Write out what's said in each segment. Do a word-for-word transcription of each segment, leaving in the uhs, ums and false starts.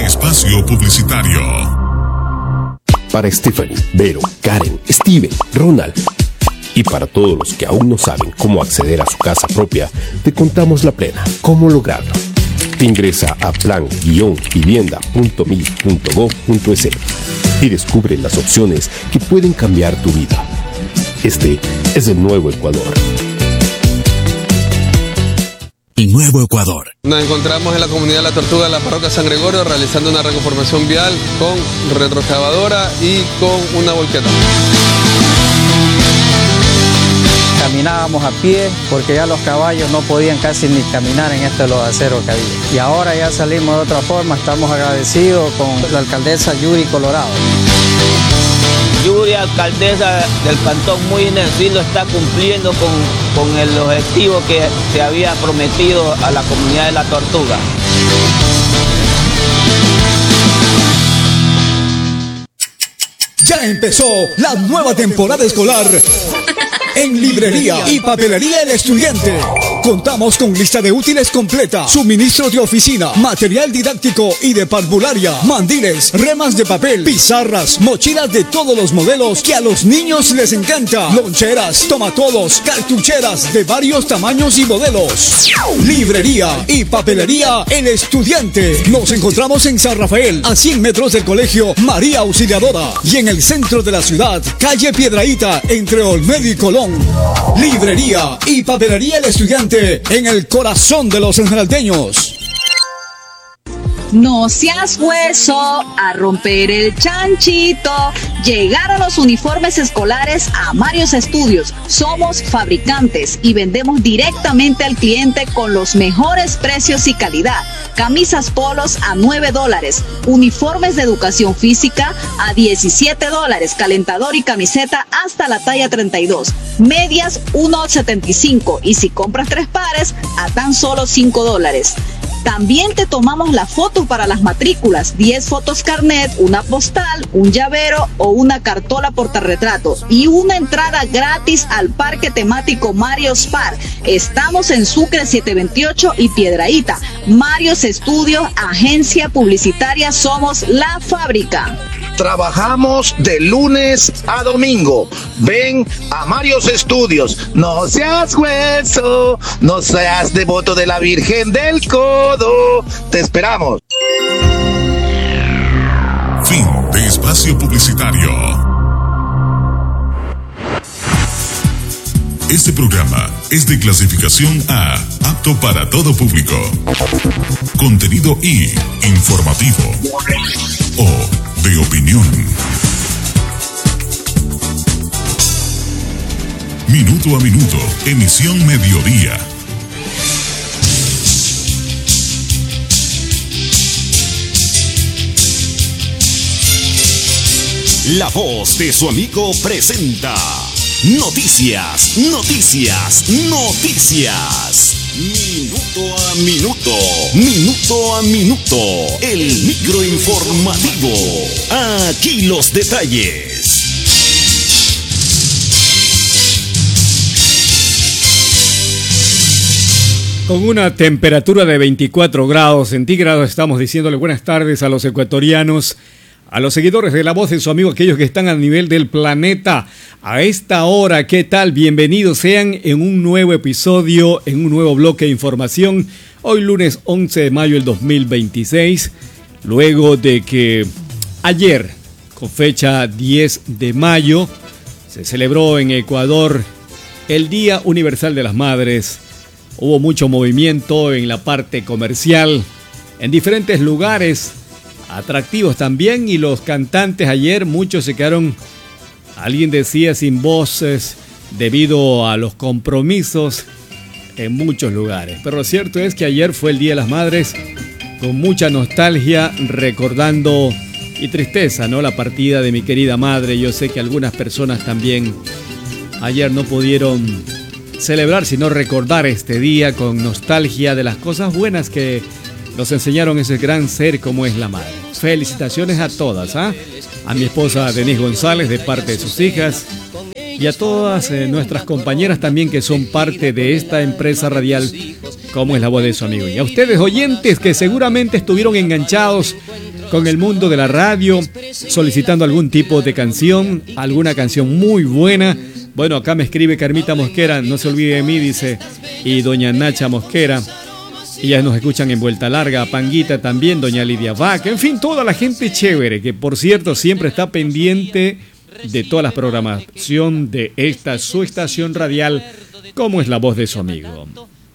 de espacio publicitario. Para Stephanie, Vero, Karen, Steven, Ronald y para todos los que aún no saben cómo acceder a su casa propia, te contamos la plena, cómo lograrlo. Ingresa a plan vivienda punto mil punto gov punto es y descubre las opciones que pueden cambiar tu vida. Este es el nuevo Ecuador. El nuevo Ecuador. Nos encontramos en la comunidad de La Tortuga de la parroquia San Gregorio realizando una reconformación vial con retroexcavadora y con una volqueta. Caminábamos a pie porque ya los caballos no podían casi ni caminar en este lodacero que había. Y ahora ya salimos de otra forma, estamos agradecidos con la alcaldesa Yuri Colorado. Yuri, alcaldesa del Cantón Muines, sí lo está cumpliendo con, con el objetivo que se había prometido a la comunidad de La Tortuga. Ya empezó la nueva temporada escolar en Librería y Papelería El Estudiante. Contamos con lista de útiles completa, suministro de oficina, material didáctico y de parvularia, mandiles, remas de papel, pizarras, mochilas de todos los modelos que a los niños les encanta, loncheras, tomatodos, cartucheras de varios tamaños y modelos. Librería y Papelería El Estudiante. Nos encontramos en San Rafael, a cien metros del Colegio María Auxiliadora, y en el centro de la ciudad, calle Piedrahíta, entre Olmedo y Colón. Librería y Papelería El Estudiante, en el corazón de los esmeraldeños. No seas hueso, a romper el chanchito. Llegaron los uniformes escolares a Marios Estudios. Somos fabricantes y vendemos directamente al cliente con los mejores precios y calidad. Camisas polos a nueve dólares, uniformes de educación física a diecisiete dólares, calentador y camiseta hasta la talla treinta y dos, medias uno setenta y cinco y si compras tres pares a tan solo cinco dólares. También te tomamos la foto para las matrículas, diez fotos carnet, una postal, un llavero o una cartola portarretrato y una entrada gratis al parque temático Marios Park. Estamos en Sucre setecientos veintiocho y Piedrahíta. Marios Estudios, agencia publicitaria, somos la fábrica. Trabajamos de lunes a domingo. Ven a Marios Estudios. No seas hueso, no seas devoto de la Virgen del Codo. Te esperamos. Fin de espacio publicitario. Este programa es de clasificación A, apto para todo público. Contenido I, informativo. O, de opinión. Minuto a minuto, emisión mediodía. La voz de su amigo presenta Noticias, Noticias, Noticias. Minuto a minuto, minuto a minuto, el microinformativo. Aquí los detalles. Con una temperatura de veinticuatro grados centígrados, estamos diciéndole buenas tardes a los ecuatorianos, a los seguidores de La Voz de su amigo, aquellos que están a nivel del planeta. A esta hora, ¿qué tal? Bienvenidos sean en un nuevo episodio, en un nuevo bloque de información. Hoy lunes once de mayo del dos mil veintiséis, luego de que ayer, con fecha diez de mayo, se celebró en Ecuador el Día Universal de las Madres. Hubo mucho movimiento en la parte comercial, en diferentes lugares atractivos también, y los cantantes ayer, muchos se quedaron, alguien decía, sin voces debido a los compromisos en muchos lugares. Pero lo cierto es que ayer fue el Día de las Madres, con mucha nostalgia, recordando y tristeza, ¿no?, la partida de mi querida madre. Yo sé que algunas personas también ayer no pudieron celebrar, sino recordar este día con nostalgia de las cosas buenas que nos enseñaron ese gran ser como es la madre. Felicitaciones a todas, ¿ah? A mi esposa Denise González de parte de sus hijas y a todas eh, nuestras compañeras también que son parte de esta empresa radial como es La Voz de su amigo. Y a ustedes oyentes que seguramente estuvieron enganchados con el mundo de la radio, solicitando algún tipo de canción, alguna canción muy buena. Bueno, acá me escribe Carmita Mosquera, no se olvide de mí, dice, y doña Nacha Mosquera. Ellas nos escuchan en Vuelta Larga, Panguita también, doña Lidia Vaca, en fin, toda la gente chévere, que por cierto siempre está pendiente de todas las programación de esta su estación radial, como es La Voz de su Amigo.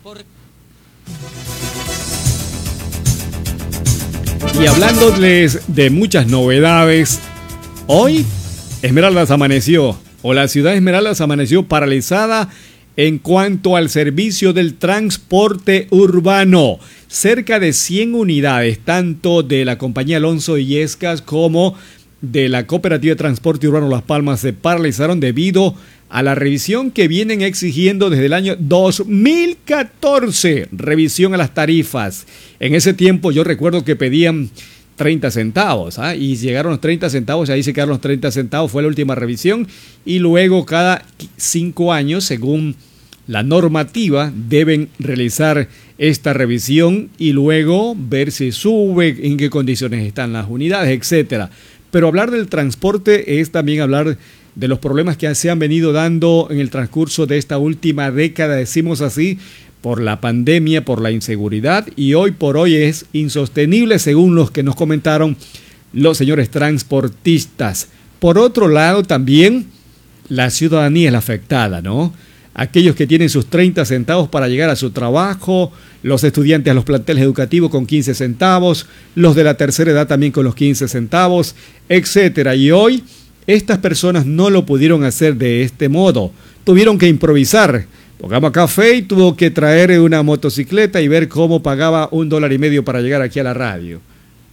Y hablándoles de muchas novedades, hoy Esmeraldas amaneció, o la ciudad de Esmeraldas amaneció paralizada en cuanto al servicio del transporte urbano. Cerca de cien unidades, tanto de la compañía Alonso Illescas como de la Cooperativa de Transporte Urbano Las Palmas, se paralizaron debido a la revisión que vienen exigiendo desde el año dos mil catorce, revisión a las tarifas. En ese tiempo yo recuerdo que pedían treinta centavos, ¿ah? Y llegaron los treinta centavos, ahí se quedaron los treinta centavos, fue la última revisión, y luego cada cinco años, según la normativa, deben realizar esta revisión y luego ver si sube, en qué condiciones están las unidades, etcétera. Pero hablar del transporte es también hablar de los problemas que se han venido dando en el transcurso de esta última década, decimos así, por la pandemia, por la inseguridad, y hoy por hoy es insostenible según los que nos comentaron los señores transportistas. Por otro lado, también la ciudadanía es la afectada, ¿no? Aquellos que tienen sus treinta centavos para llegar a su trabajo, los estudiantes a los planteles educativos con quince centavos, los de la tercera edad también con los quince centavos, etcétera. Y hoy estas personas no lo pudieron hacer de este modo, tuvieron que improvisar. Pongamos café y tuvo que traer una motocicleta y ver cómo pagaba un dólar y medio para llegar aquí a la radio.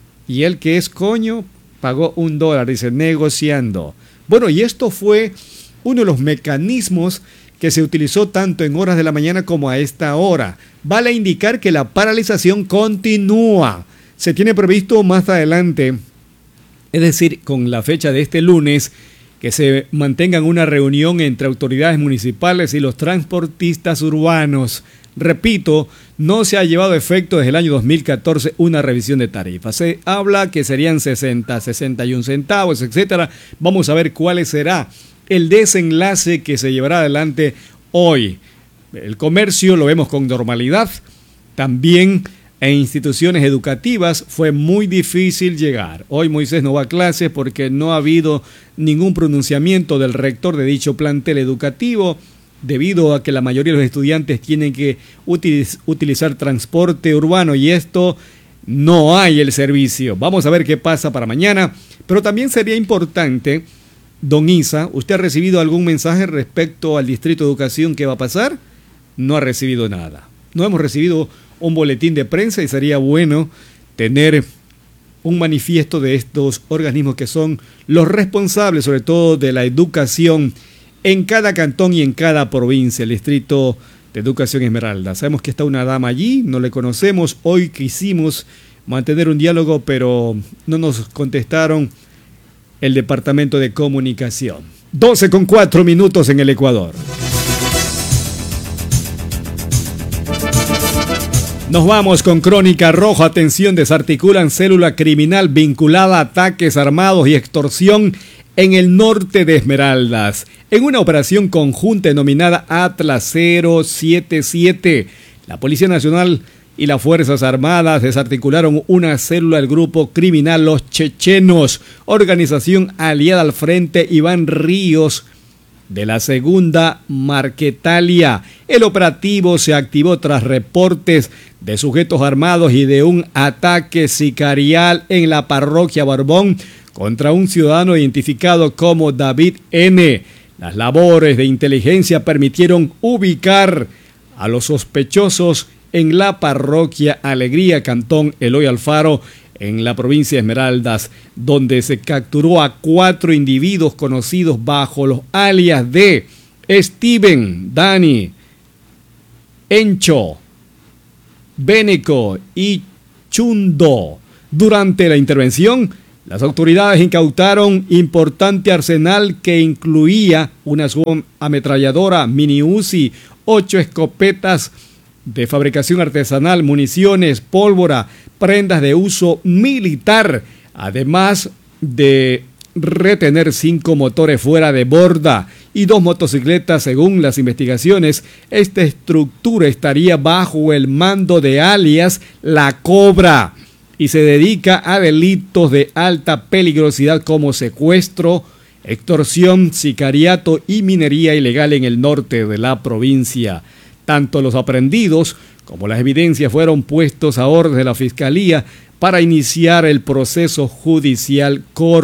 Y él, que es coño, pagó un dólar, dice, negociando. Bueno, y esto fue uno de los mecanismos que se utilizó tanto en horas de la mañana como a esta hora. Vale indicar que la paralización continúa. Se tiene previsto más adelante, es decir, con la fecha de este lunes, que se mantengan una reunión entre autoridades municipales y los transportistas urbanos. Repito, no se ha llevado a efecto desde el año dos mil catorce una revisión de tarifas. Se habla que serían sesenta, sesenta y un centavos, etcétera. Vamos a ver cuál será el desenlace que se llevará adelante hoy. El comercio lo vemos con normalidad. También en instituciones educativas fue muy difícil llegar. Hoy Moisés no va a clases porque no ha habido ningún pronunciamiento del rector de dicho plantel educativo, debido a que la mayoría de los estudiantes tienen que utiliz- utilizar transporte urbano y esto no hay el servicio. Vamos a ver qué pasa para mañana, pero también sería importante, don Isa, ¿usted ha recibido algún mensaje respecto al Distrito de Educación que va a pasar? No ha recibido nada. No hemos recibido un boletín de prensa y sería bueno tener un manifiesto de estos organismos que son los responsables, sobre todo de la educación en cada cantón y en cada provincia, el Distrito de Educación Esmeralda. Sabemos que está una dama allí, no le conocemos, hoy quisimos mantener un diálogo, pero no nos contestaron el Departamento de Comunicación. doce con cuatro minutos en el Ecuador. Nos vamos con Crónica Roja. Atención, desarticulan célula criminal vinculada a ataques armados y extorsión en el norte de Esmeraldas. En una operación conjunta denominada Atlas cero siete siete, la Policía Nacional y las Fuerzas Armadas desarticularon una célula del grupo criminal Los Chechenos, organización aliada al Frente Iván Ríos de la Segunda Marquetalia. El operativo se activó tras reportes de sujetos armados y de un ataque sicarial en la parroquia Barbón contra un ciudadano identificado como David N. Las labores de inteligencia permitieron ubicar a los sospechosos en la parroquia Alegría, cantón Eloy Alfaro, en la provincia de Esmeraldas, donde se capturó a cuatro individuos conocidos bajo los alias de Steven, Dani, Encho, Beneco y Chundo. Durante la intervención, las autoridades incautaron importante arsenal que incluía una ametralladora mini Uzi, ocho escopetas de fabricación artesanal, municiones, pólvora, prendas de uso militar, además de retener cinco motores fuera de borda y dos motocicletas. Según las investigaciones, esta estructura estaría bajo el mando de alias La Cobra y se dedica a delitos de alta peligrosidad como secuestro, extorsión, sicariato y minería ilegal en el norte de la provincia. Tanto los aprehendidos como las evidencias fueron puestos a orden de la Fiscalía para iniciar el proceso judicial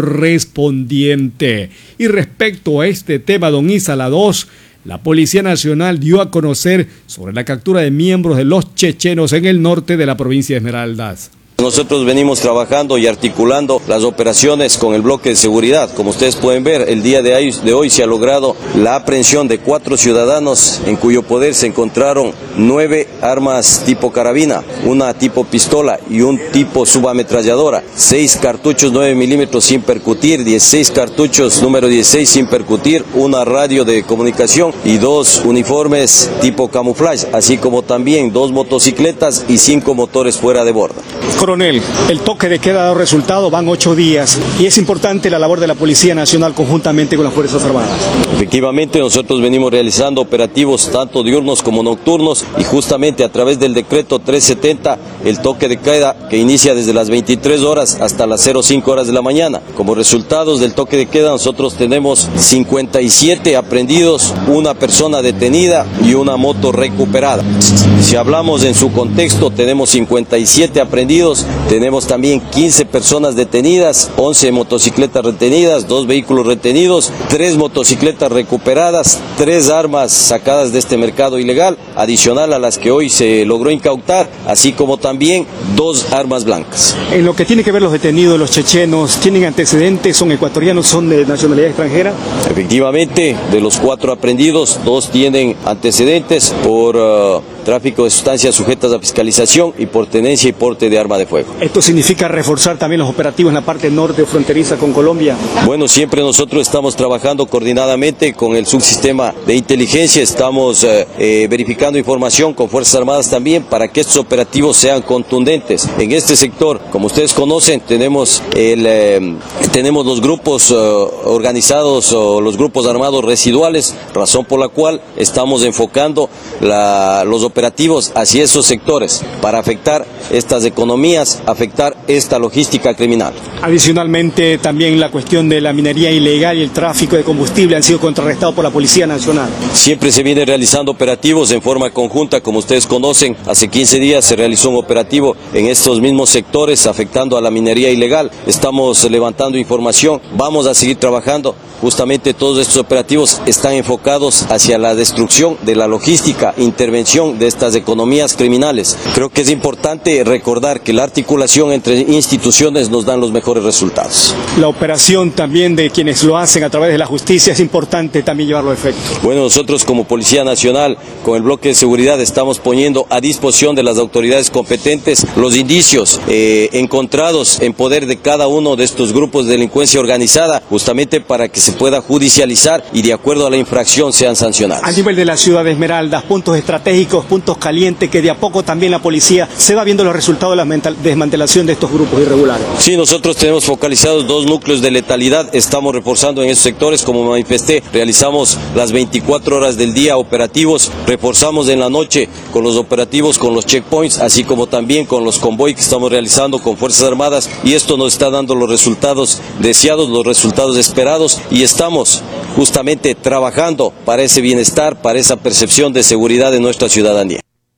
correspondiente. Y respecto a este tema, don Isa Lados, la Policía Nacional dio a conocer sobre la captura de miembros de los chechenos en el norte de la provincia de Esmeraldas. Nosotros venimos trabajando y articulando las operaciones con el bloque de seguridad. Como ustedes pueden ver, el día de hoy, de hoy se ha logrado la aprehensión de cuatro ciudadanos en cuyo poder se encontraron nueve armas tipo carabina, una tipo pistola y un tipo subametralladora, seis cartuchos nueve milímetros sin percutir, dieciséis cartuchos número dieciséis sin percutir, una radio de comunicación y dos uniformes tipo camuflaje, así como también dos motocicletas y cinco motores fuera de borda. Coronel, el toque de queda ha dado resultado, van ocho días y es importante la labor de la Policía Nacional conjuntamente con las Fuerzas Armadas. Efectivamente, nosotros venimos realizando operativos tanto diurnos como nocturnos y justamente a través del decreto trescientos setenta, el toque de queda que inicia desde las veintitrés horas hasta las cero cinco horas de la mañana. Como resultados del toque de queda nosotros tenemos cincuenta y siete aprehendidos, una persona detenida y una moto recuperada. Si hablamos en su contexto, tenemos cincuenta y siete aprehendidos, tenemos también quince personas detenidas, once motocicletas retenidas, dos vehículos retenidos, tres motocicletas recuperadas, tres armas sacadas de este mercado ilegal, adicional a las que hoy se logró incautar, así como también dos armas blancas. En lo que tiene que ver los detenidos, los chechenos, ¿tienen antecedentes? ¿Son ecuatorianos? ¿Son de nacionalidad extranjera? Efectivamente, de los cuatro aprehendidos, dos tienen antecedentes por uh, tráfico de sustancias sujetas a fiscalización y por tenencia y porte de arma de fuego. ¿Esto significa reforzar también los operativos en la parte norte fronteriza con Colombia? Bueno, siempre nosotros estamos trabajando coordinadamente con el subsistema de inteligencia, estamos eh, eh, verificando información con Fuerzas Armadas también para que estos operativos sean contundentes. En este sector, como ustedes conocen, tenemos, el, eh, tenemos los grupos eh, organizados o los grupos armados residuales, razón por la cual estamos enfocando la, los operativos hacia esos sectores para afectar estas economías, afectar esta logística criminal. Adicionalmente, también la cuestión de la minería ilegal y el tráfico de combustible han sido contrarrestados por la Policía Nacional. Siempre se viene realizando operativos en forma conjunta, como ustedes conocen, hace quince días se realizó un operativo en estos mismos sectores afectando a la minería ilegal. Estamos levantando información, vamos a seguir trabajando. Justamente todos estos operativos están enfocados hacia la destrucción de la logística, intervención de estas economías criminales. Creo que es importante recordar que la articulación entre instituciones nos dan los mejores resultados. La operación también de quienes lo hacen a través de la justicia es importante también llevarlo a efecto. Bueno, nosotros como Policía Nacional, con el bloque de seguridad, estamos poniendo a disposición de las autoridades competentes los indicios eh, encontrados en poder de cada uno de estos grupos de delincuencia organizada, justamente para que se pueda judicializar y de acuerdo a la infracción sean sancionados. A nivel de la ciudad de Esmeraldas, puntos estratégicos, puntos calientes, que de a poco también la policía se va viendo los resultados de la desmantelación de estos grupos irregulares. Sí, nosotros tenemos focalizados dos núcleos de letalidad, estamos reforzando en esos sectores, como manifesté, realizamos las veinticuatro horas del día operativos, reforzamos en la noche con los operativos, con los checkpoints, así como también con los convoys que estamos realizando con Fuerzas Armadas, y esto nos está dando los resultados deseados, los resultados esperados, y estamos justamente trabajando para ese bienestar, para esa percepción de seguridad de nuestra ciudadanía.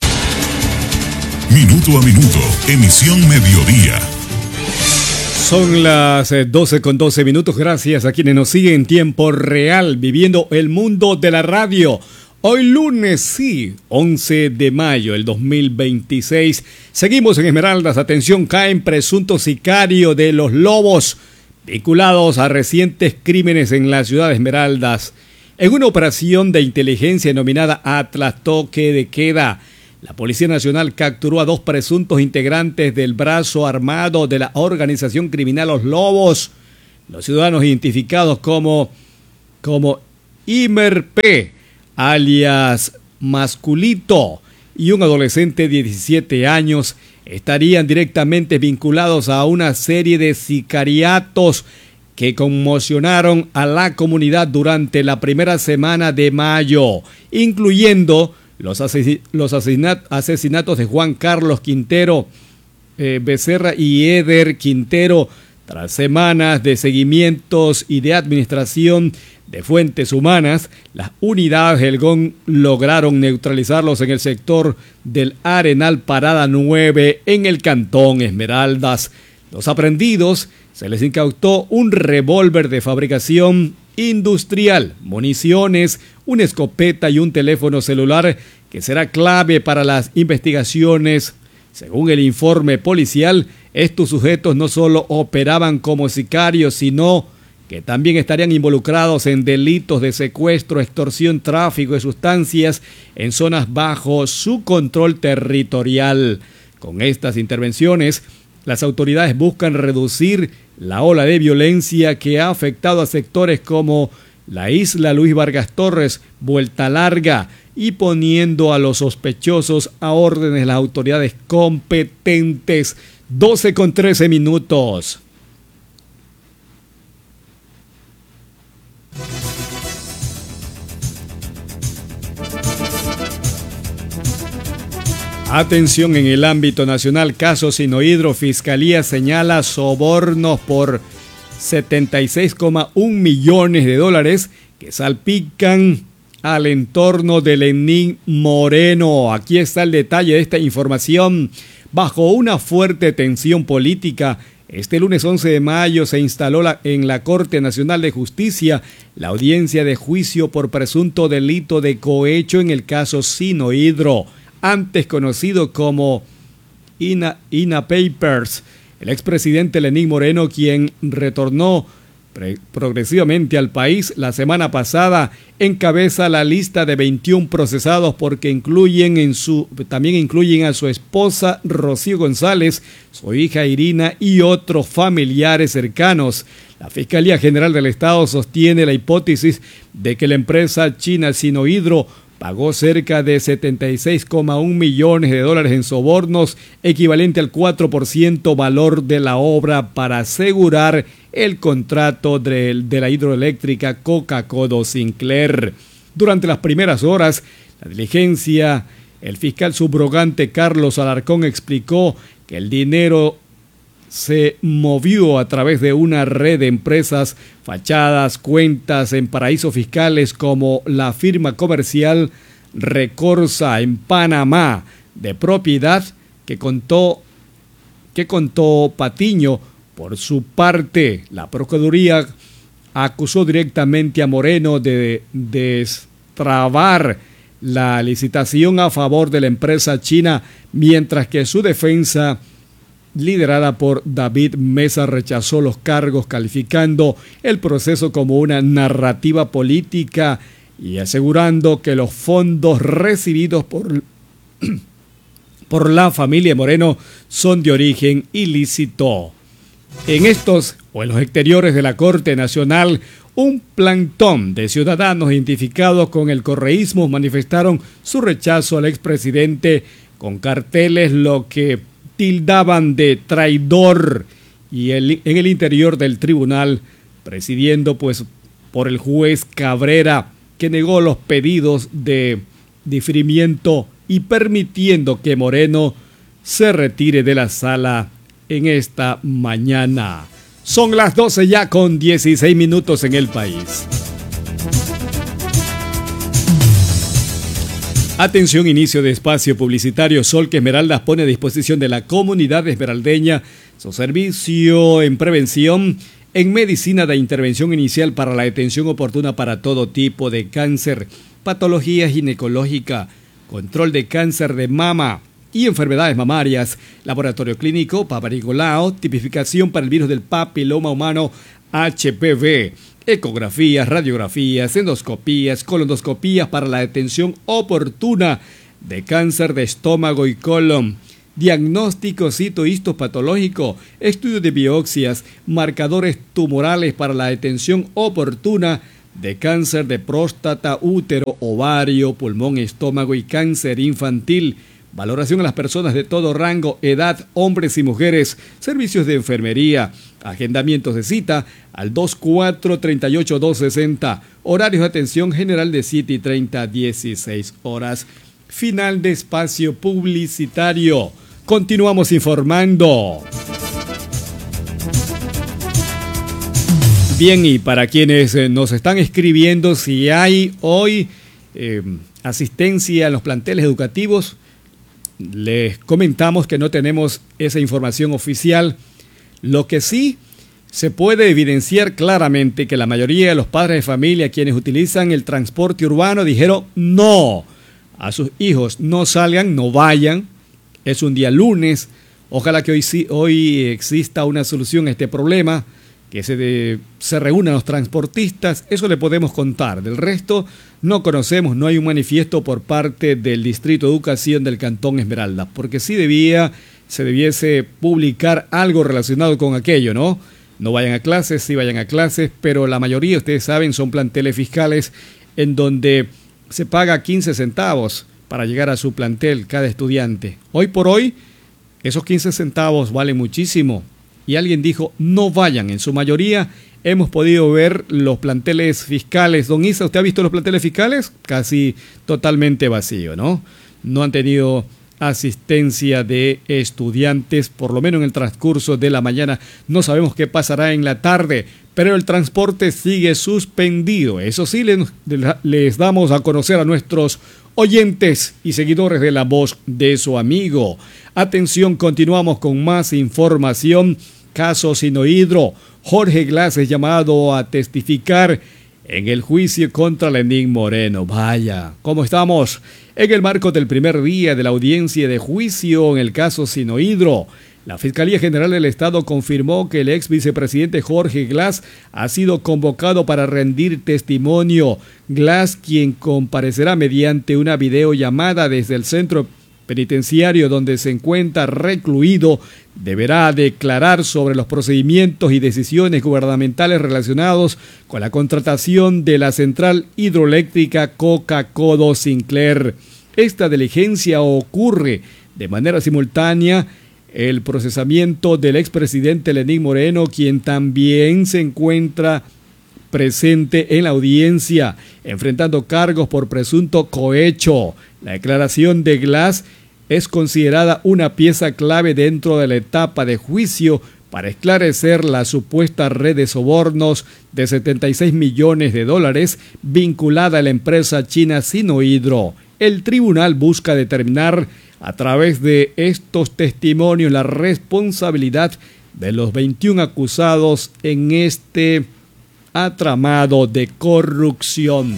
Minuto a minuto, emisión mediodía. Son las doce con doce minutos. Gracias a quienes nos siguen en tiempo real, viviendo el mundo de la radio. Hoy lunes, sí, once de mayo del dos mil veintiséis. Seguimos en Esmeraldas. Atención, caen presuntos sicarios de los Lobos, vinculados a recientes crímenes en la ciudad de Esmeraldas. En una operación de inteligencia denominada Atlas Toque de Queda, la Policía Nacional capturó a dos presuntos integrantes del brazo armado de la organización criminal Los Lobos. Los ciudadanos identificados como, como Imer P., alias Masculito, y un adolescente de diecisiete años, estarían directamente vinculados a una serie de sicariatos que conmocionaron a la comunidad durante la primera semana de mayo, incluyendo los, asesin- los asesinat- asesinatos de Juan Carlos Quintero eh, Becerra y Eder Quintero. Tras semanas de seguimientos y de administración de fuentes humanas, las unidades del G O N lograron neutralizarlos en el sector del Arenal Parada nueve en el cantón Esmeraldas. Los aprendidos se les incautó un revólver de fabricación industrial, municiones, una escopeta y un teléfono celular que será clave para las investigaciones. Según el informe policial, estos sujetos no solo operaban como sicarios, sino que también estarían involucrados en delitos de secuestro, extorsión, tráfico de sustancias en zonas bajo su control territorial. Con estas intervenciones, las autoridades buscan reducir la ola de violencia que ha afectado a sectores como la isla Luis Vargas Torres, Vuelta Larga, y poniendo a los sospechosos a órdenes de las autoridades competentes. doce con trece minutos. Atención, en el ámbito nacional, caso Sinohidro, Fiscalía señala sobornos por setenta y seis coma uno millones de dólares que salpican al entorno de Lenín Moreno. Aquí está el detalle de esta información. Bajo una fuerte tensión política, este lunes once de mayo se instaló la, en la Corte Nacional de Justicia la audiencia de juicio por presunto delito de cohecho en el caso Sinohidro, antes conocido como INA, INA Papers. El expresidente Lenín Moreno, quien retornó pre- progresivamente al país la semana pasada, encabeza la lista de veintiún procesados porque incluyen en su, también incluyen a su esposa Rocío González, su hija Irina y otros familiares cercanos. La Fiscalía General del Estado sostiene la hipótesis de que la empresa china Sinohidro pagó cerca de setenta y seis coma uno millones de dólares en sobornos, equivalente al cuatro por ciento valor de la obra, para asegurar el contrato de, de la hidroeléctrica Coca-Codo Sinclair. Durante las primeras horas, la diligencia, el fiscal subrogante Carlos Alarcón explicó que el dinero se movió a través de una red de empresas, fachadas, cuentas en paraísos fiscales como la firma comercial Recorsa en Panamá, de propiedad que contó, que contó Patiño. Por su parte, la Procuraduría acusó directamente a Moreno de destrabar la licitación a favor de la empresa china, mientras que su defensa, liderada por David Mesa, rechazó los cargos, calificando el proceso como una narrativa política y asegurando que los fondos recibidos por, por la familia Moreno son de origen ilícito. En estos o en los exteriores de la Corte Nacional, un plantón de ciudadanos identificados con el correísmo manifestaron su rechazo al expresidente con carteles, lo que tildaban de traidor, y el, en el interior del tribunal, presidiendo pues por el juez Cabrera, que negó los pedidos de diferimiento y permitiendo que Moreno se retire de la sala en esta mañana. Son las doce ya con dieciséis minutos en el país. Atención, inicio de espacio publicitario. Solque Esmeraldas pone a disposición de la comunidad esmeraldeña su servicio en prevención en medicina de intervención inicial para la detención oportuna para todo tipo de cáncer, patología ginecológica, control de cáncer de mama y enfermedades mamarias, laboratorio clínico, Papa Nicolau, tipificación para el virus del papiloma humano H P V, ecografías, radiografías, endoscopías, colondoscopías para la detención oportuna de cáncer de estómago y colon, diagnóstico citohistopatológico, estudio de biopsias, marcadores tumorales para la detención oportuna de cáncer de próstata, útero, ovario, pulmón, estómago y cáncer infantil, valoración a las personas de todo rango, edad, hombres y mujeres, servicios de enfermería, agendamientos de cita al dos cuatro tres ocho dos seis cero, horarios de atención general de siete y treinta a dieciséis horas. Final de espacio publicitario. Continuamos informando. Bien, y para quienes eh, nos están escribiendo, si hay hoy eh, asistencia a los planteles educativos, les comentamos que no tenemos esa información oficial. Lo que sí se puede evidenciar claramente que la mayoría de los padres de familia quienes utilizan el transporte urbano dijeron no a sus hijos, no salgan, no vayan. Es un día lunes, ojalá que hoy, hoy exista una solución a este problema, que se, de, se reúnan los transportistas, eso le podemos contar. Del resto no conocemos, no hay un manifiesto por parte del Distrito de Educación del Cantón Esmeralda, porque sí debía, se debiese publicar algo relacionado con aquello, ¿no? No vayan a clases, sí vayan a clases, pero la mayoría, ustedes saben, son planteles fiscales en donde se paga quince centavos para llegar a su plantel cada estudiante. Hoy por hoy, esos quince centavos valen muchísimo. Y alguien dijo, no vayan. En su mayoría hemos podido ver los planteles fiscales. Don Isa, ¿usted ha visto los planteles fiscales? Casi totalmente vacío, ¿no? No han tenido asistencia de estudiantes, por lo menos en el transcurso de la mañana. No sabemos qué pasará en la tarde, pero el transporte sigue suspendido. Eso sí, les, les damos a conocer a nuestros oyentes y seguidores de La Voz de su Amigo. Atención, continuamos con más información. Caso Sinohidro. Jorge Glass es llamado a testificar en el juicio contra Lenín Moreno. Vaya, ¿cómo estamos? En el marco del primer día de la audiencia de juicio en el caso Sinohidro, la Fiscalía General del Estado confirmó que el ex vicepresidente Jorge Glass ha sido convocado para rendir testimonio. Glass, quien comparecerá mediante una videollamada desde el centro penitenciario donde se encuentra recluido, deberá declarar sobre los procedimientos y decisiones gubernamentales relacionados con la contratación de la central hidroeléctrica Coca-Codo Sinclair. Esta diligencia ocurre de manera simultánea el procesamiento del expresidente Lenín Moreno, quien también se encuentra presente en la audiencia, enfrentando cargos por presunto cohecho. La declaración de Glass es considerada una pieza clave dentro de la etapa de juicio para esclarecer la supuesta red de sobornos de setenta y seis millones de dólares vinculada a la empresa china Sinohidro. El tribunal busca determinar a través de estos testimonios la responsabilidad de los veintiún acusados en este atramado de corrupción.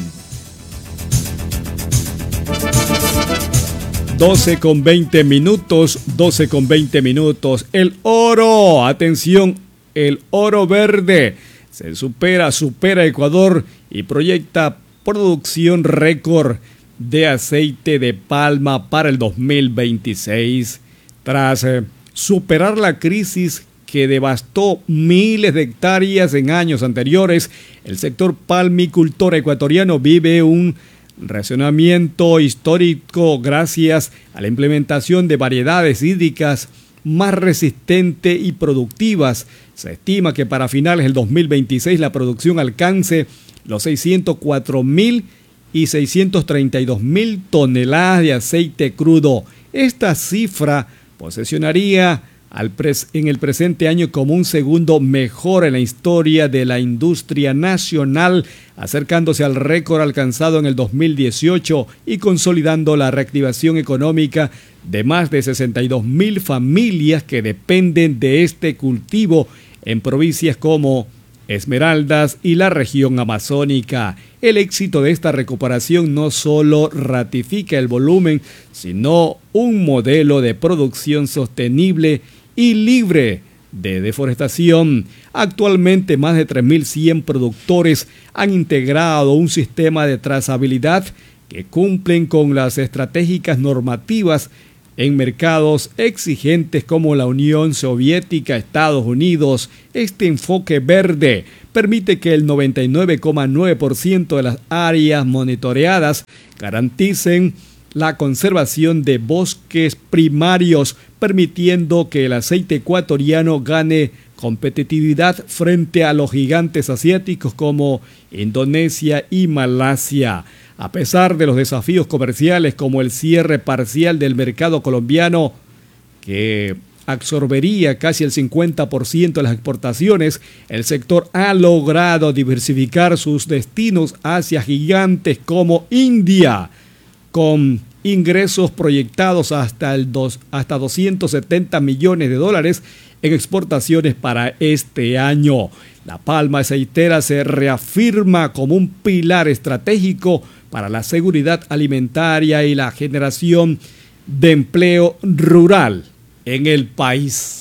doce con veinte minutos, doce con veinte minutos. El oro, atención, el oro verde se supera, supera Ecuador y proyecta producción récord de aceite de palma para el dos mil veintiséis. Tras eh, superar la crisis que devastó miles de hectáreas en años anteriores, el sector palmicultor ecuatoriano vive un racionamiento histórico gracias a la implementación de variedades hídricas más resistentes y productivas. Se estima que para finales del dos mil veintiséis la producción alcance los seiscientos cuatro mil y seiscientos treinta y dos mil toneladas de aceite crudo. Esta cifra posicionaría al pres- en el presente año como un segundo mejor en la historia de la industria nacional, acercándose al récord alcanzado en el dos mil dieciocho y consolidando la reactivación económica de más de sesenta y dos mil familias que dependen de este cultivo en provincias como Esmeraldas y la región amazónica. El éxito de esta recuperación no solo ratifica el volumen, sino un modelo de producción sostenible y libre de deforestación. Actualmente más de tres mil cien productores han integrado un sistema de trazabilidad que cumplen con las estratégicas normativas en mercados exigentes como la Unión Soviética, Estados Unidos. Este enfoque verde permite que el noventa y nueve coma nueve por ciento de las áreas monitoreadas garanticen la conservación de bosques primarios, permitiendo que el aceite ecuatoriano gane competitividad frente a los gigantes asiáticos como Indonesia y Malasia. A pesar de los desafíos comerciales como el cierre parcial del mercado colombiano, que absorbería casi el cincuenta por ciento de las exportaciones, el sector ha logrado diversificar sus destinos hacia gigantes como India, con ingresos proyectados hasta, el dos, hasta doscientos setenta millones de dólares en exportaciones para este año. La palma aceitera se reafirma como un pilar estratégico para la seguridad alimentaria y la generación de empleo rural en el país.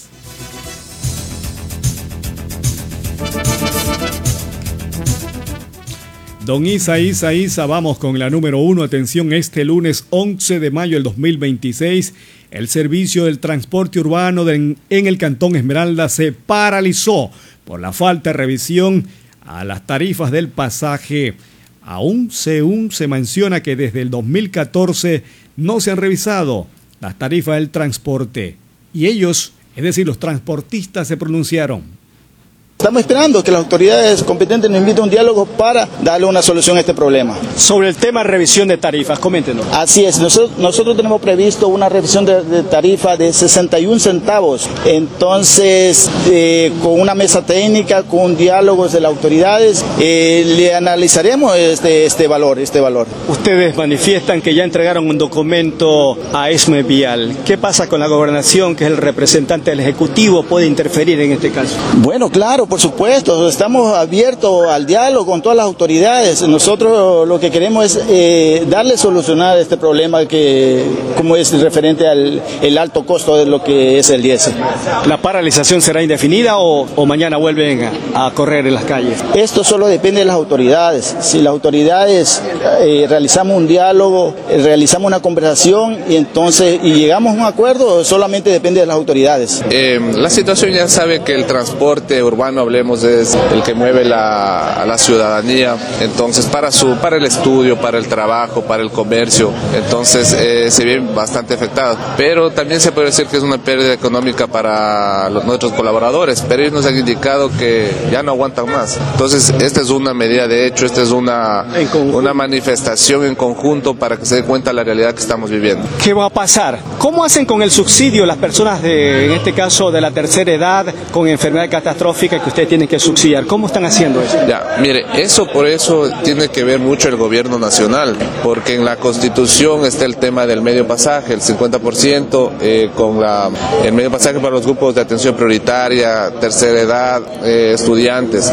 Don Isa, Isa, Isa, vamos con la número uno. Atención, este lunes once de mayo del dos mil veintiséis, el servicio del transporte urbano de, en, en el Cantón Esmeralda se paralizó por la falta de revisión a las tarifas del pasaje. Aún según se menciona que desde el dos mil catorce no se han revisado las tarifas del transporte. Y ellos, es decir, los transportistas, se pronunciaron. Estamos esperando que las autoridades competentes nos inviten a un diálogo para darle una solución a este problema. Sobre el tema revisión de tarifas, coméntenos. Así es, nosotros, nosotros tenemos previsto una revisión de, de tarifa de sesenta y un centavos. Entonces, eh, con una mesa técnica, con diálogos de las autoridades, eh, le analizaremos este, este valor, este valor. Ustedes manifiestan que ya entregaron un documento a ESME Vial. ¿Qué pasa con la gobernación, que es el representante del Ejecutivo, puede interferir en este caso? Bueno, claro. Por supuesto, estamos abiertos al diálogo con todas las autoridades. Nosotros lo que queremos es eh, darle solucionar este problema que, como es referente al el alto costo de lo que es el diésel. ¿La paralización será indefinida o, o mañana vuelven a, a correr en las calles? Esto solo depende de las autoridades. Si las autoridades eh, realizamos un diálogo, eh, realizamos una conversación y entonces y llegamos a un acuerdo, solamente depende de las autoridades. Eh, la situación ya sabe que el transporte urbano, hablemos, es el que mueve la, a la ciudadanía, entonces para su para el estudio, para el trabajo, para el comercio, entonces eh, se ve bastante afectado, pero también se puede decir que es una pérdida económica para los, nuestros colaboradores, pero ellos nos han indicado que ya no aguantan más, entonces esta es una medida de hecho, esta es una, una manifestación en conjunto para que se dé cuenta de la realidad que estamos viviendo. ¿Qué va a pasar? ¿Cómo hacen con el subsidio las personas de, en este caso de la tercera edad, con enfermedad catastrófica que ustedes tienen que subsidiar? ¿Cómo están haciendo eso? Ya, mire, eso por eso tiene que ver mucho el gobierno nacional, porque en la Constitución está el tema del medio pasaje, el cincuenta por ciento eh, con la, el medio pasaje para los grupos de atención prioritaria, tercera edad, eh, estudiantes,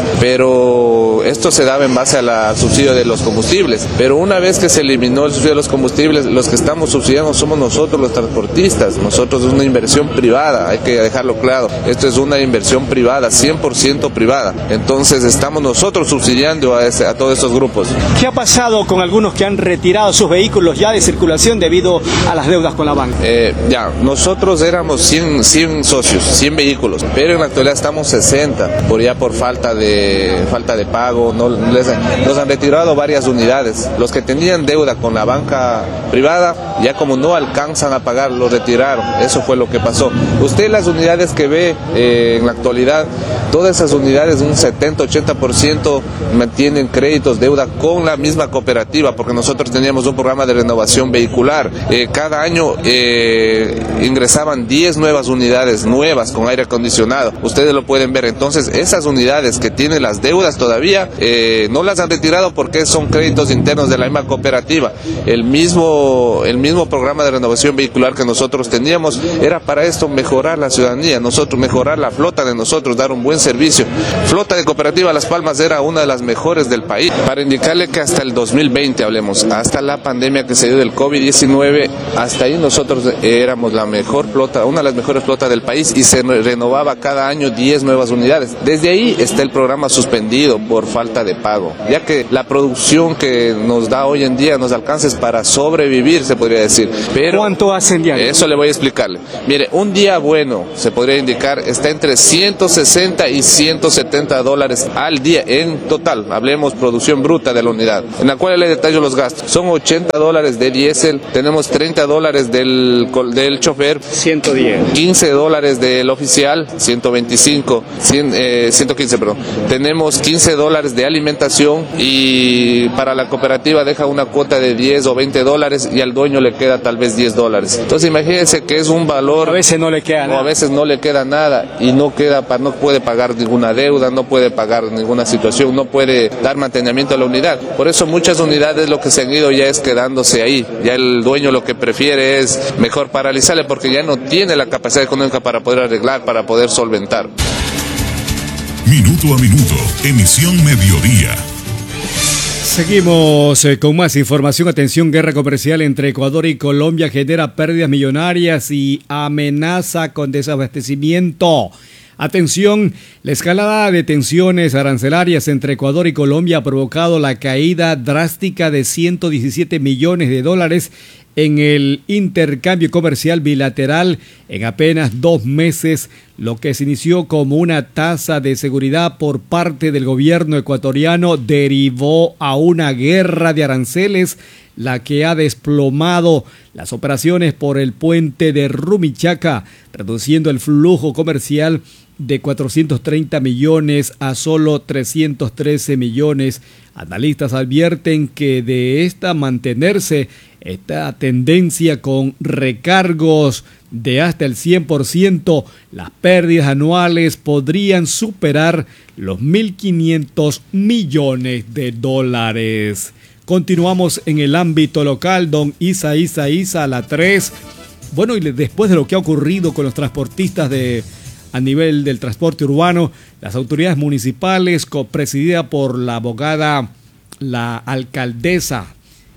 pero esto se daba en base al subsidio de los combustibles, pero una vez que se eliminó el subsidio de los combustibles, los que estamos subsidiando somos nosotros los transportistas, nosotros es una inversión privada, hay que dejarlo claro, esto es una inversión privada, cien por ciento privada. Entonces estamos nosotros subsidiando a, ese, a todos esos grupos. ¿Qué ha pasado con algunos que han retirado sus vehículos ya de circulación debido a las deudas con la banca? Eh, ya, nosotros éramos cien, cien socios, cien vehículos, pero en la actualidad estamos sesenta, por ya por falta de falta de pago, no, les, nos han retirado varias unidades. Los que tenían deuda con la banca privada, ya como no alcanzan a pagar, los retiraron. Eso fue lo que pasó. Usted las unidades que ve eh, en la actualidad, todas esas unidades, un setenta, ochenta por ciento mantienen créditos, deuda con la misma cooperativa, porque nosotros teníamos un programa de renovación vehicular. Eh, cada año eh, ingresaban diez nuevas unidades, nuevas, con aire acondicionado. Ustedes lo pueden ver. Entonces, esas unidades que tienen las deudas todavía, eh, no las han retirado porque son créditos internos de la misma cooperativa. El mismo, el mismo programa de renovación vehicular que nosotros teníamos era para esto, mejorar la ciudadanía, nosotros mejorar la flota de nosotros, dar un buen servicio. Flota de Cooperativa Las Palmas era una de las mejores del país. Para indicarle que hasta el dos mil veinte, hablemos, hasta la pandemia que se dio del COVID diecinueve, hasta ahí nosotros éramos la mejor flota, una de las mejores flotas del país, y se renovaba cada año diez nuevas unidades. Desde ahí está el programa suspendido por falta de pago, ya que la producción que nos da hoy en día nos alcanza para sobrevivir, se podría decir. Pero ¿cuánto hacen diario? Eso le voy a explicarle. Mire, un día bueno, se podría indicar, está entre ciento sesenta y ciento setenta dólares al día en total, hablemos producción bruta de la unidad, en la cual le detallo los gastos. Son ochenta dólares de diésel, tenemos treinta dólares del, del chofer, ciento diez, quince dólares del oficial, ciento veinticinco, cien, eh, ciento quince, perdón. Tenemos quince dólares de alimentación y para la cooperativa deja una cuota de diez o veinte dólares y al dueño le queda tal vez diez dólares. Entonces imagínense que es un valor. A veces no le queda nada. O a veces no le queda nada y no queda, no puede pagar ninguna deuda, no puede pagar ninguna situación, no puede dar mantenimiento a la unidad. Por eso muchas unidades lo que se han ido ya es quedándose ahí. Ya el dueño lo que prefiere es mejor paralizarle porque ya no tiene la capacidad económica para poder arreglar, para poder solventar. Minuto a minuto, emisión mediodía. Seguimos eh, con más información. Atención, guerra comercial entre Ecuador y Colombia genera pérdidas millonarias y amenaza con desabastecimiento. Atención, la escalada de tensiones arancelarias entre Ecuador y Colombia ha provocado la caída drástica de ciento diecisiete millones de dólares en el intercambio comercial bilateral en apenas dos meses, lo que se inició como una tasa de seguridad por parte del gobierno ecuatoriano derivó a una guerra de aranceles, la que ha desplomado las operaciones por el puente de Rumichaca, reduciendo el flujo comercial de cuatrocientos treinta millones a solo trescientos trece millones. Analistas advierten que de esta mantenerse esta tendencia con recargos de hasta el cien por ciento, las pérdidas anuales podrían superar los mil quinientos millones de dólares. Continuamos en el ámbito local, don Isa, Isa, Isa, la tres. Bueno, y después de lo que ha ocurrido con los transportistas de a nivel del transporte urbano, las autoridades municipales, presidida por la abogada, la alcaldesa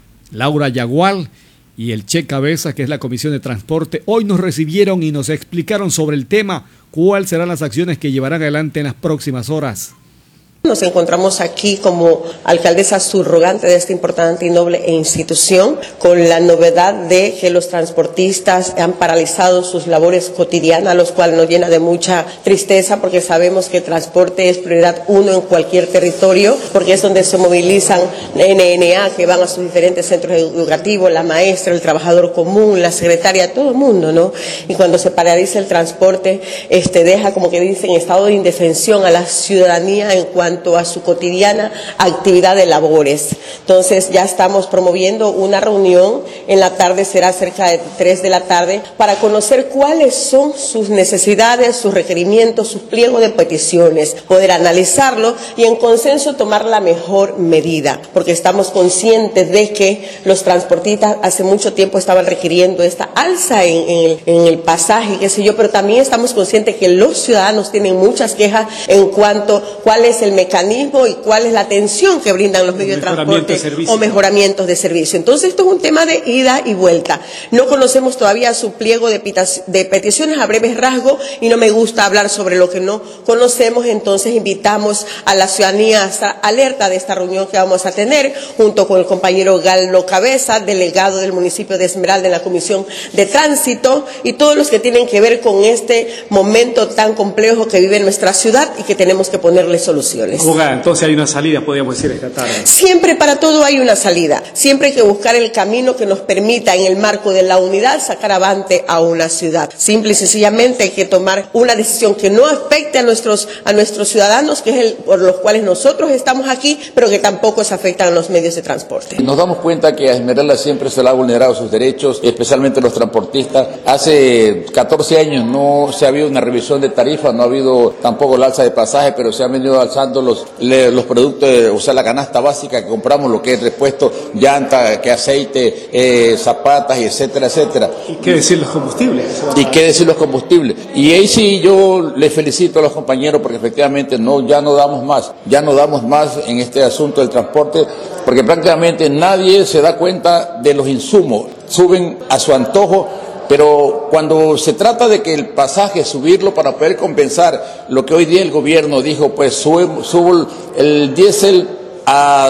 Laura Yagual y el Che Cabeza, que es la Comisión de Transporte, hoy nos recibieron y nos explicaron sobre el tema, cuáles serán las acciones que llevarán adelante en las próximas horas. Nos encontramos aquí como alcaldesa subrogante de esta importante y noble institución con la novedad de que los transportistas han paralizado sus labores cotidianas, los cuales nos llena de mucha tristeza porque sabemos que el transporte es prioridad uno en cualquier territorio, porque es donde se movilizan N N A que van a sus diferentes centros educativos, la maestra, el trabajador común, la secretaria, todo el mundo, ¿no? Y cuando se paraliza el transporte, este deja, como que dicen, estado de indefensión a la ciudadanía en cuanto a su cotidiana actividad de labores. Entonces ya estamos promoviendo una reunión, en la tarde será cerca de tres de la tarde, para conocer cuáles son sus necesidades, sus requerimientos, sus pliegos de peticiones, poder analizarlo y en consenso tomar la mejor medida, porque estamos conscientes de que los transportistas hace mucho tiempo estaban requiriendo esta alza en, en, el, en el pasaje, qué sé yo, pero también estamos conscientes que los ciudadanos tienen muchas quejas en cuanto a cuál es el mecanismo y cuál es la atención que brindan los medios de transporte o mejoramientos de servicio. Entonces esto es un tema de ida y vuelta. No conocemos todavía su pliego de, de peticiones a breves rasgos y no me gusta hablar sobre lo que no conocemos, entonces invitamos a la ciudadanía a estar alerta de esta reunión que vamos a tener junto con el compañero Galo Cabeza, delegado del municipio de Esmeralda en la Comisión de Tránsito, y todos los que tienen que ver con este momento tan complejo que vive nuestra ciudad y que tenemos que ponerle soluciones. Abogada, entonces hay una salida, podríamos decir, esta tarde. Siempre para todo hay una salida. Siempre hay que buscar el camino que nos permita, en el marco de la unidad, sacar avante a una ciudad. Simple y sencillamente hay que tomar una decisión que no afecte a nuestros, a nuestros ciudadanos, que es el por los cuales nosotros estamos aquí, pero que tampoco se afectan a los medios de transporte. Nos damos cuenta que a Esmeralda siempre se le ha vulnerado sus derechos, especialmente los transportistas. Hace catorce años no se ha habido una revisión de tarifa, no ha habido tampoco el alza de pasaje, pero se han venido alzando los, los productos, o sea, la canasta básica que compramos, lo que es repuesto, llanta, que aceite, eh, zapatas, y etcétera, etcétera. ¿Y qué decir los combustibles? ¿Y qué decir los combustibles? Y ahí sí yo les felicito a los compañeros porque efectivamente no, ya no damos más, ya no damos más en este asunto del transporte, porque prácticamente nadie se da cuenta de los insumos, suben a su antojo. Pero cuando se trata de que el pasaje, subirlo para poder compensar lo que hoy día el gobierno dijo, pues subo, subo el diésel a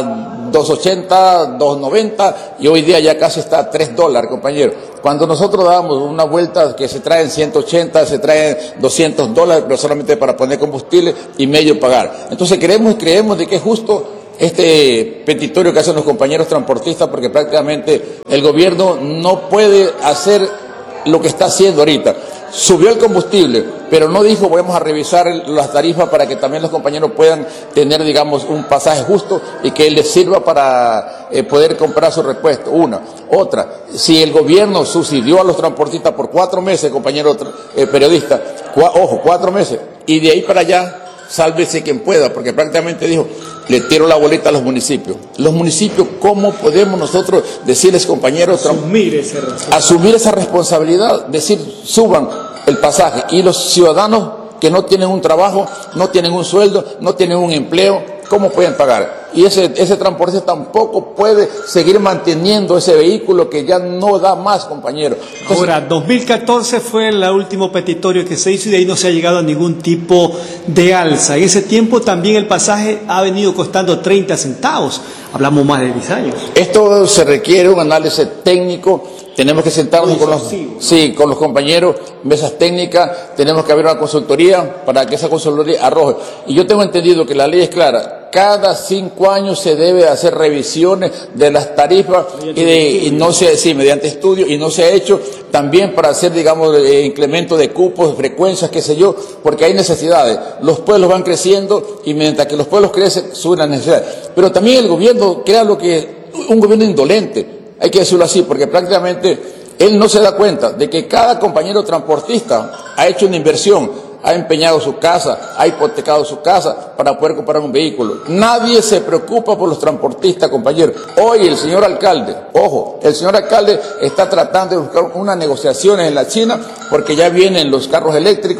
dos ochenta, dos noventa y hoy día ya casi está a tres dólares, compañero. Cuando nosotros damos una vuelta que se traen ciento ochenta, se traen doscientos dólares, pero solamente para poner combustible y medio pagar. Entonces creemos y creemos de que es justo este petitorio que hacen los compañeros transportistas, porque prácticamente el gobierno no puede hacer lo que está haciendo ahorita. Subió el combustible, pero no dijo vamos a revisar las tarifas para que también los compañeros puedan tener, digamos, un pasaje justo y que les sirva para eh, poder comprar su repuesto. Una. Otra, si el gobierno subsidió a los transportistas por cuatro meses, compañero eh, periodista, cua, ojo, cuatro meses, y de ahí para allá, sálvese quien pueda, porque prácticamente dijo, le tiro la bolita a los municipios. Los municipios, ¿cómo podemos nosotros decirles, compañeros, asumir, ese asumir esa responsabilidad? Decir, suban el pasaje. Y los ciudadanos que no tienen un trabajo, no tienen un sueldo, no tienen un empleo, ¿cómo pueden pagar? Y ese, ese transporte tampoco puede seguir manteniendo ese vehículo que ya no da más, compañero. Entonces, ahora, dos mil catorce fue el último petitorio que se hizo y de ahí no se ha llegado a ningún tipo de alza. En ese tiempo también el pasaje ha venido costando treinta centavos. Hablamos más de diez años. Esto se requiere un análisis técnico. Tenemos que sentarnos con los, sí, con los compañeros, mesas técnicas, tenemos que abrir una consultoría para que esa consultoría arroje. Y yo tengo entendido que la ley es clara, cada cinco años se debe hacer revisiones de las tarifas y, de, y no se, sí, mediante estudio, y no se ha hecho también para hacer, digamos, eh, incremento de cupos, frecuencias, qué sé yo, porque hay necesidades. Los pueblos van creciendo y mientras que los pueblos crecen, suben las necesidades. Pero también el gobierno crea lo que, un gobierno indolente. Hay que decirlo así, porque prácticamente él no se da cuenta de que cada compañero transportista ha hecho una inversión, ha empeñado su casa, ha hipotecado su casa para poder comprar un vehículo. Nadie se preocupa por los transportistas, compañeros. Hoy el señor alcalde, ojo, el señor alcalde está tratando de buscar unas negociaciones en la China porque ya vienen los carros eléctricos.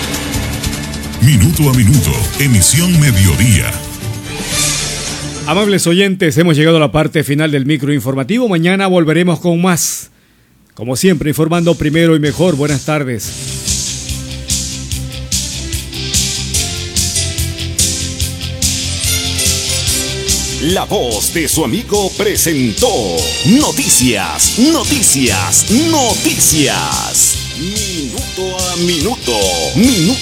Minuto a minuto, emisión mediodía. Amables oyentes, hemos llegado a la parte final del micro informativo. Mañana volveremos con más. Como siempre, informando primero y mejor. Buenas tardes. La voz de su amigo presentó Noticias, Noticias, Noticias. Minuto a minuto, minuto.